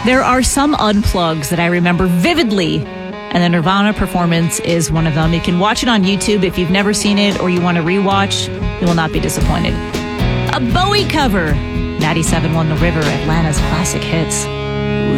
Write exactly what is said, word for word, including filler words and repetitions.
There are some unplugs that I remember vividly, and the Nirvana performance is one of them. You can watch it on YouTube if you've never seen it or you want to rewatch. You will not be disappointed. A Bowie cover. ninety-seven point one The River, Atlanta's classic hits.